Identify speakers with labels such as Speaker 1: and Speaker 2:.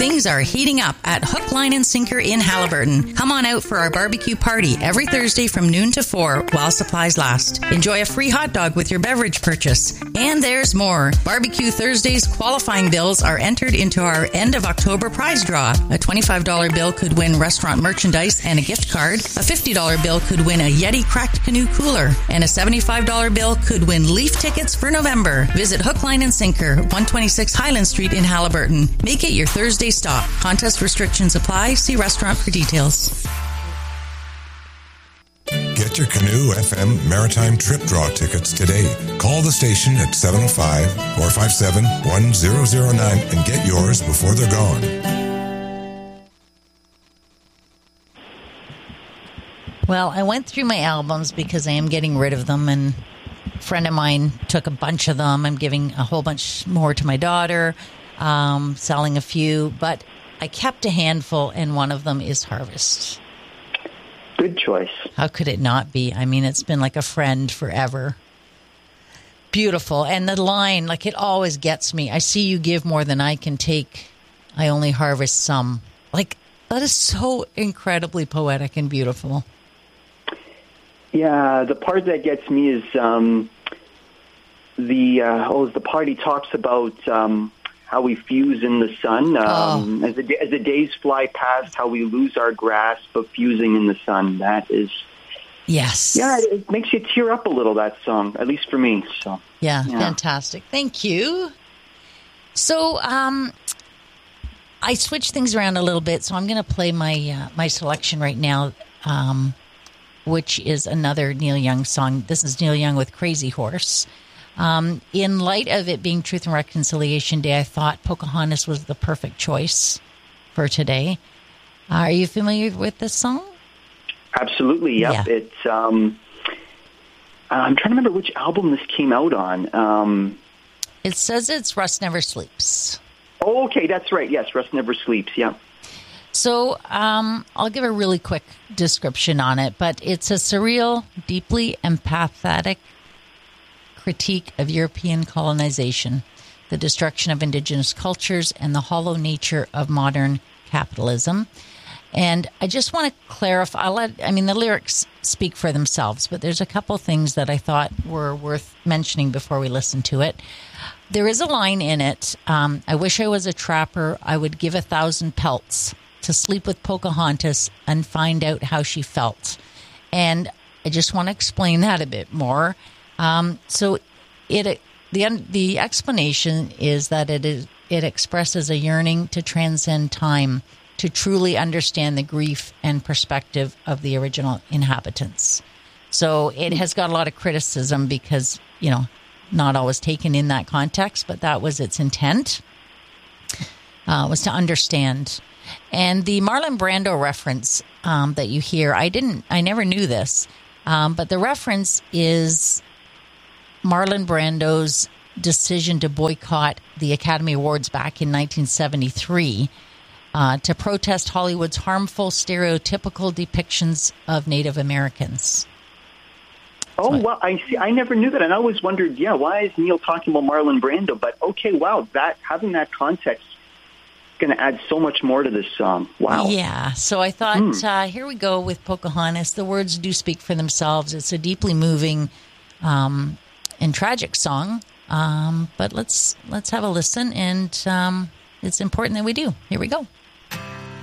Speaker 1: Things are heating up at Hook, Line and Sinker in Haliburton. Come on out for our barbecue party every Thursday from noon to 4 while supplies last. Enjoy a free hot dog with your beverage purchase. And there's more. Barbecue Thursdays qualifying bills are entered into our end of October prize draw. A $25 bill could win restaurant merchandise and a gift card. A $50 bill could win a Yeti Cracked Canoe cooler. And a $75 bill could win Leaf tickets for November. Visit Hook, Line and Sinker, 126 Highland Street in Haliburton. Make it your Thursday stop. Contest restrictions apply. See restaurant for details.
Speaker 2: Get your Canoe FM Maritime Trip Draw tickets today. Call the station at 705-457-1009 and get yours before they're gone.
Speaker 3: Well, I went through my albums because I am getting rid of them, and a friend of mine took a bunch of them. I'm giving a whole bunch more to my daughter, selling a few, but I kept a handful, and one of them is Harvest.
Speaker 4: Good choice.
Speaker 3: How could it not be? I mean, it's been like a friend forever. Beautiful. And the line, like, it always gets me. I see you give more than I can take. I only harvest some. Like, that is so incredibly poetic and beautiful.
Speaker 4: Yeah, the part that gets me is the part he talks about how we fuse in the sun. As the days fly past, how we lose our grasp of fusing in the sun. That is...
Speaker 3: Yes.
Speaker 4: Yeah, it makes you tear up a little, that song, at least for me. So
Speaker 3: yeah. Fantastic. Thank you. So I switched things around a little bit, so I'm going to play my selection right now, which is another Neil Young song. This is Neil Young with Crazy Horse. In light of it being Truth and Reconciliation Day, I thought Pocahontas was the perfect choice for today. Are you familiar with this song?
Speaker 4: Absolutely, yep. Yeah. It's I'm trying to remember which album this came out on.
Speaker 3: It says it's Rust Never Sleeps.
Speaker 4: Oh, okay, that's right. Yes, Rust Never Sleeps, yeah.
Speaker 3: So I'll give a really quick description on it, but it's a surreal, deeply empathetic critique of European colonization, the destruction of indigenous cultures, and the hollow nature of modern capitalism. And I just want to clarify, the lyrics speak for themselves, but there's a couple things that I thought were worth mentioning before we listen to it. There is a line in it, I wish I was a trapper, I would give 1,000 pelts to sleep with Pocahontas and find out how she felt. And I just want to explain that a bit more. So the explanation is that it expresses a yearning to transcend time, to truly understand the grief and perspective of the original inhabitants. So it has got a lot of criticism because, not always taken in that context, but that was its intent, was to understand. And the Marlon Brando reference that you hear, I never knew this, but the reference is Marlon Brando's decision to boycott the Academy Awards back in 1973 to protest Hollywood's harmful, stereotypical depictions of Native Americans.
Speaker 4: Oh, well, I see. I never knew that. And I always wondered, why is Neil talking about Marlon Brando? But, okay, wow, having that context is going to add so much more to this song. Wow.
Speaker 3: Yeah, so I thought, here we go with Pocahontas. The words do speak for themselves. It's a deeply moving and tragic song. But let's have a listen, and it's important that we do. Here we go.